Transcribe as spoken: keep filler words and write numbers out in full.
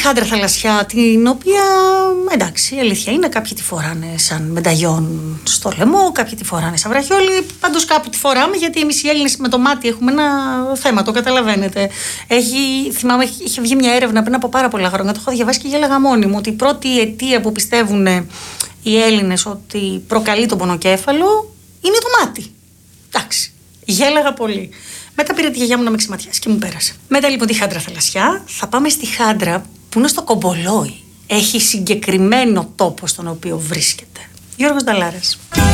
χάντρα θαλασσιά, την οποία, εντάξει, η αλήθεια είναι, κάποιοι τη φοράνε σαν μενταγιόν στο λαιμό, κάποιοι τη φοράνε σαν βραχιόλι. Πάντως κάπου τη φοράμε, γιατί εμείς οι Έλληνες με το μάτι έχουμε ένα θέμα, το καταλαβαίνετε. Έχει, θυμάμαι, είχε βγει μια έρευνα πριν από πάρα πολλά χρόνια, το έχω διαβάσει και γέλαγα μόνη μου, ότι η πρώτη αιτία που πιστεύουν οι Έλληνες ότι προκαλεί τον πονοκέφαλο είναι το μάτι. Εντάξει, γέλαγα πολύ. Μετά πήρε τη γιαγιά μου να με ξεματιάσει και μου πέρασε. Μετά λοιπόν τη χάντρα θαλασσιά, θα πάμε στη χάντρα που είναι στο Κομπολόι. Έχει συγκεκριμένο τόπο στον οποίο βρίσκεται. Γιώργος Νταλάρας.